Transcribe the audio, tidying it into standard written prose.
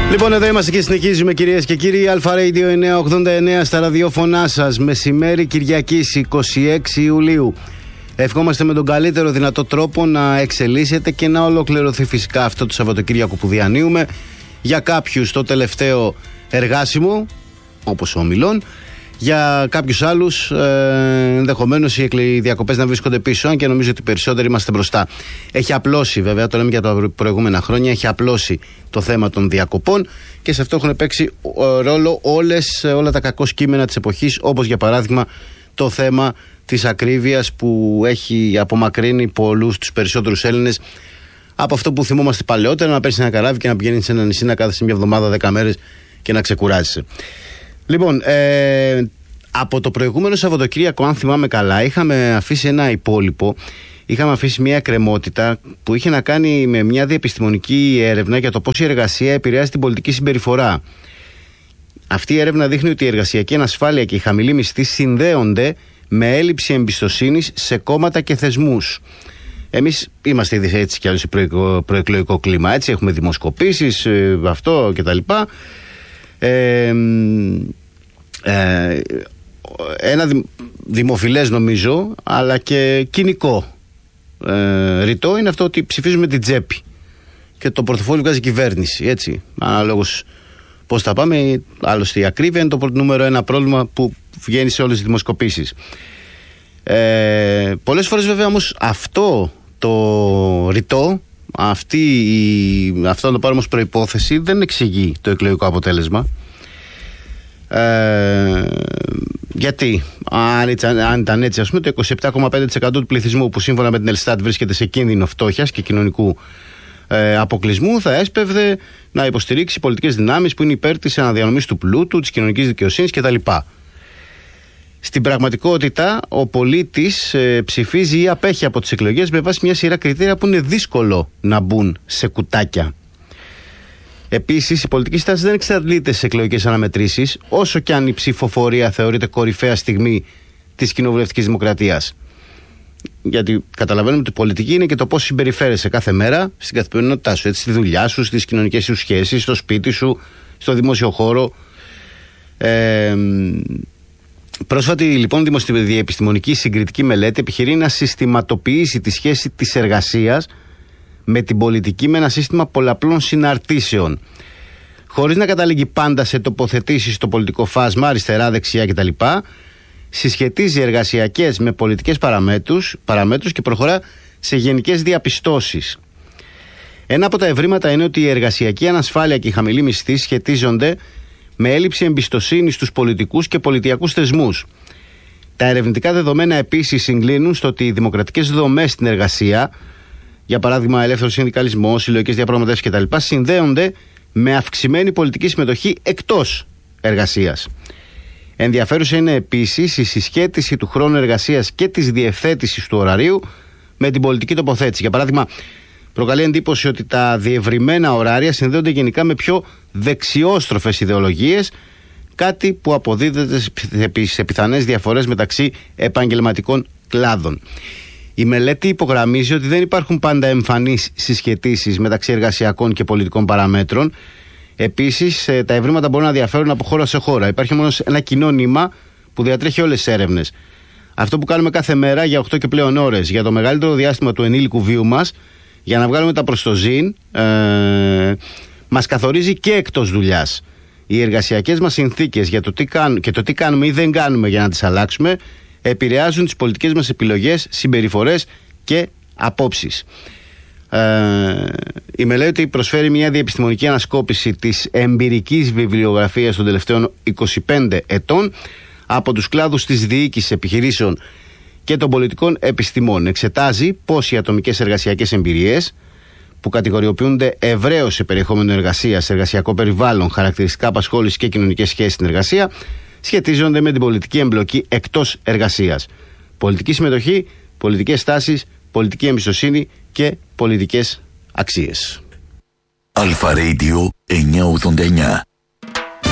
Λοιπόν, εδώ είμαστε και συνεχίζουμε, κυρίες και κύριοι. Αλφα Radio 989 στα ραδιόφωνά σας. Μεσημέρι Κυριακής 26 Ιουλίου. Ευχόμαστε με τον καλύτερο δυνατό τρόπο να εξελίσσεται και να ολοκληρωθεί φυσικά αυτό το Σαββατοκύριακο που διανύουμε. Για κάποιους το τελευταίο εργάσιμο, όπως ο Μιλών. Για κάποιους άλλους ενδεχομένως οι διακοπές να βρίσκονται πίσω, αν και νομίζω ότι περισσότεροι είμαστε μπροστά. Έχει απλώσει, βέβαια, το λέμε για τα προηγούμενα χρόνια, έχει απλώσει το θέμα των διακοπών και σε αυτό έχουν παίξει ρόλο όλα τα κακό κείμενα της εποχής, όπως για παράδειγμα το θέμα της ακρίβειας που έχει απομακρύνει τους περισσότερους Έλληνες από αυτό που θυμόμαστε παλαιότερα, να παίρνεις ένα καράβι και να πηγαίνεις σε ένα νησί, να κάθεσαι μια εβδομάδα, 10 μέρες και να ξεκουράζεσαι. Λοιπόν, από το προηγούμενο Σαββατοκύριακο, αν θυμάμαι καλά, είχαμε αφήσει ένα υπόλοιπο. Είχαμε αφήσει μια εκκρεμότητα που είχε να κάνει με μια διεπιστημονική έρευνα για το πώς η εργασία επηρεάζει την πολιτική συμπεριφορά. Αυτή η έρευνα δείχνει ότι η εργασιακή ανασφάλεια και η χαμηλή μισθή συνδέονται με έλλειψη εμπιστοσύνης σε κόμματα και θεσμούς. Εμείς είμαστε ήδη έτσι κι άλλως σε προεκλογικό κλίμα, έτσι, έχουμε δημοσκοπήσεις, αυτό κτλ. Ένα δημοφιλές νομίζω, αλλά και κοινικό ρητό είναι αυτό ότι ψηφίζουμε την τσέπη και το πορτοφόλι βγάζει κυβέρνηση, έτσι, αναλόγως πώς θα πάμε. Άλλωστε η ακρίβεια είναι το νούμερο ένα πρόβλημα που βγαίνει σε όλες τις δημοσκοπήσεις. Πολλές φορές βέβαια όμως αυτό το ρητό, αυτό να το πάρουμε ως προϋπόθεση, δεν εξηγεί το εκλογικό αποτέλεσμα. Γιατί αν ήταν έτσι, ας πούμε, το 27,5% του πληθυσμού που σύμφωνα με την Ελστάτ βρίσκεται σε κίνδυνο φτώχειας και κοινωνικού αποκλεισμού, θα έσπευδε να υποστηρίξει πολιτικές δυνάμεις που είναι υπέρ της αναδιανομής του πλούτου, της κοινωνικής δικαιοσύνης κτλ. Στην πραγματικότητα, ο πολίτης ψηφίζει ή απέχει από τις εκλογές με βάση μια σειρά κριτήρια που είναι δύσκολο να μπουν σε κουτάκια. Επίσης, η πολιτική στάση δεν εξαντλείται στις εκλογικές αναμετρήσεις, όσο και αν η ψηφοφορία θεωρείται κορυφαία στιγμή της κοινοβουλευτικής δημοκρατίας. Γιατί καταλαβαίνουμε ότι η πολιτική είναι και το πώς συμπεριφέρεσαι κάθε μέρα στην καθημερινότητά σου, έτσι, στη δουλειά σου, στις κοινωνικές σου σχέσεις, στο σπίτι σου, στο δημόσιο χώρο. Πρόσφατη λοιπόν διεπιστημονική συγκριτική μελέτη επιχειρεί να συστηματοποιήσει τη σχέση της εργασίας με την πολιτική με ένα σύστημα πολλαπλών συναρτήσεων. Χωρίς να καταλήγει πάντα σε τοποθετήσεις στο πολιτικό φάσμα, αριστερά, δεξιά κτλ. Συσχετίζει εργασιακές με πολιτικές παραμέτρους και προχωρά σε γενικές διαπιστώσεις. Ένα από τα ευρήματα είναι ότι η εργασιακή ανασφάλεια και η χαμηλή μισθή σχετίζονται με έλλειψη εμπιστοσύνης στους πολιτικούς και πολιτιακούς θεσμούς. Τα ερευνητικά δεδομένα επίσης συγκλίνουν στο ότι οι δημοκρατικές δομές στην εργασία, για παράδειγμα ελεύθερος συνδικαλισμός, συλλογικές διαπραγματεύσεις κτλ., συνδέονται με αυξημένη πολιτική συμμετοχή εκτός εργασίας. Ενδιαφέρουσα είναι επίσης η συσχέτιση του χρόνου εργασίας και της διευθέτησης του ωραρίου με την πολιτική τοποθέτηση. Για παράδειγμα, προκαλεί εντύπωση ότι τα διευρυμένα ωράρια συνδέονται γενικά με πιο δεξιόστροφες ιδεολογίες, κάτι που αποδίδεται σε πιθανές διαφορές μεταξύ επαγγελματικών κλάδων. Η μελέτη υπογραμμίζει ότι δεν υπάρχουν πάντα εμφανείς συσχετίσεις μεταξύ εργασιακών και πολιτικών παραμέτρων. Επίσης, τα ευρήματα μπορούν να διαφέρουν από χώρα σε χώρα. Υπάρχει μόνο ένα κοινό νήμα που διατρέχει όλες τις έρευνες. Αυτό που κάνουμε κάθε μέρα για 8 και πλέον ώρες, για το μεγαλύτερο διάστημα του ενήλικου βίου μας, για να βγάλουμε τα προστοζήν, μας καθορίζει και εκτός δουλειάς. Οι εργασιακές μας συνθήκες για το τι κάνουμε ή δεν κάνουμε για να τις αλλάξουμε επηρεάζουν τις πολιτικές μας επιλογές, συμπεριφορές και απόψεις. Η μελέτη προσφέρει μια διεπιστημονική ανασκόπηση της εμπειρικής βιβλιογραφίας των τελευταίων 25 ετών από τους κλάδους της διοίκησης επιχειρήσεων και των πολιτικών επιστημών. Εξετάζει πώς οι ατομικές εργασιακές εμπειρίες, που κατηγοριοποιούνται ευρέως σε περιεχόμενο εργασίας, σε εργασιακό περιβάλλον, χαρακτηριστικά απασχόλησης και κοινωνικές σχέσεις στην εργασία, σχετίζονται με την πολιτική εμπλοκή εκτός εργασίας. Πολιτική συμμετοχή, πολιτικές τάσεις, πολιτική εμπιστοσύνη και πολιτικές αξίες. Αλφα Radio 989.